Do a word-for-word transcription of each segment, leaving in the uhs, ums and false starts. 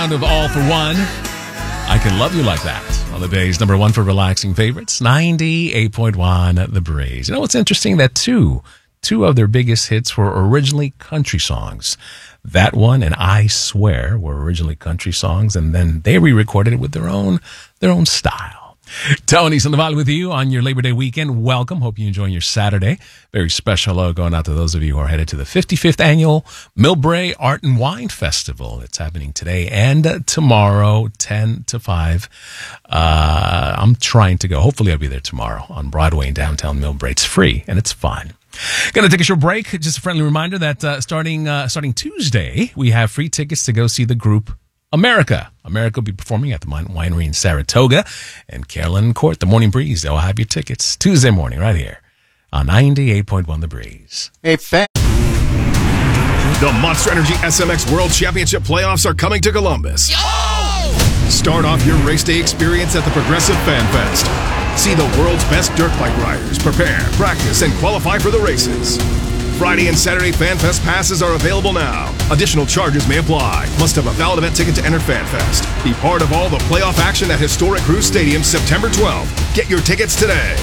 Sound of All for One. I Can Love You Like That. On the Bay's number one for relaxing favorites, ninety-eight point one The Breeze. You know what's interesting? That two, two of their biggest hits were originally country songs. That one and I Swear were originally country songs, and then they re-recorded it with their own, their own style. Tony Sandoval with you on your Labor Day weekend. Welcome. Hope you're enjoying your Saturday. Very special hello going out to those of you who are headed to the fifty-fifth Annual Millbrae Art and Wine Festival. It's happening today and tomorrow, ten to five. Uh, I'm trying to go. Hopefully I'll be there tomorrow on Broadway in downtown Millbrae. It's free and it's fun. Going to take a short break. Just a friendly reminder that uh, starting uh, starting Tuesday, we have free tickets to go see the group America. America will be performing at the winery in Saratoga and Carolyn Court, the Morning Breeze. They'll have your tickets Tuesday morning right here on ninety-eight point one The Breeze. Hey, fa- The Monster Energy S M X World Championship playoffs are coming to Columbus. Yo! Start off your race day experience at the Progressive Fan Fest. See the world's best dirt bike riders prepare, practice, and qualify for the races. Friday and Saturday Fan Fest passes are available now. Additional charges may apply. Must have a valid event ticket to enter Fan Fest. Be part of all the playoff action at Historic Cruise Stadium September twelfth. Get your tickets today.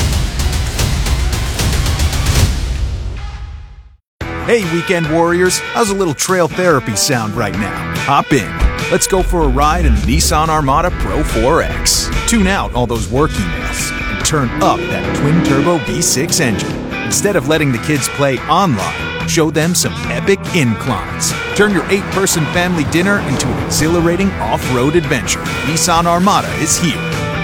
Hey, weekend warriors. How's a little trail therapy sound right now? Hop in. Let's go for a ride in the Nissan Armada Pro four X. Tune out all those work emails and turn up that twin-turbo V six engine. Instead of letting the kids play online, show them some epic inclines. Turn your eight-person family dinner into an exhilarating off-road adventure. Nissan Armada is here.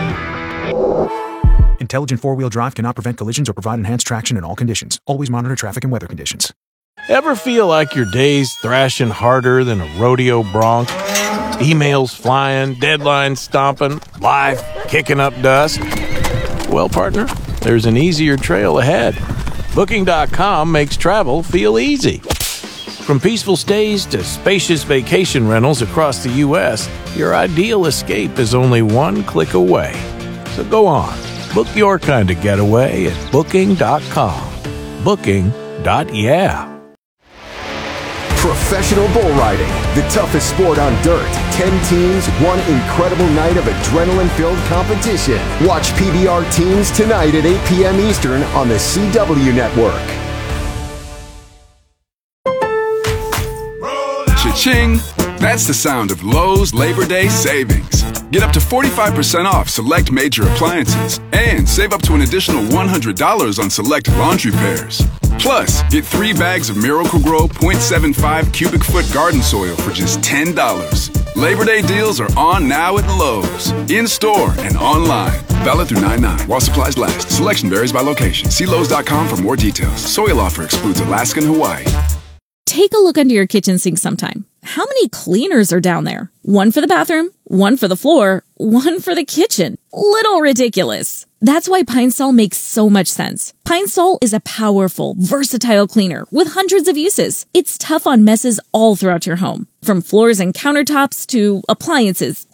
Intelligent four-wheel drive cannot prevent collisions or provide enhanced traction in all conditions. Always monitor traffic and weather conditions. Ever feel like your day's thrashing harder than a rodeo bronc? Emails flying, deadlines stomping, life kicking up dust? Well, partner, there's an easier trail ahead. Booking dot com makes travel feel easy. From peaceful stays to spacious vacation rentals across the U S, your ideal escape is only one click away. So go on, book your kind of getaway at Booking dot com. Booking. Yeah. Professional bull riding, the toughest sport on dirt. Ten teams, one incredible night of adrenaline-filled competition. Watch P B R Teams tonight at eight p.m. Eastern on the C W Network. Cha-ching! That's the sound of Lowe's Labor Day savings. Get up to forty-five percent off select major appliances and save up to an additional one hundred dollars on select laundry pairs. Plus, get three bags of Miracle-Gro point seven five cubic foot garden soil for just ten dollars. Labor Day deals are on now at Lowe's, in-store and online. Valid through nine nine while supplies last. Selection varies by location. See Lowe's dot com for more details. Soil offer excludes Alaska and Hawaii. Take a look under your kitchen sink sometime. How many cleaners are down there? One for the bathroom, one for the floor, one for the kitchen. Little ridiculous. That's why Pine Sol makes so much sense. Pine Sol is a powerful, versatile cleaner with hundreds of uses. It's tough on messes all throughout your home, from floors and countertops to appliances,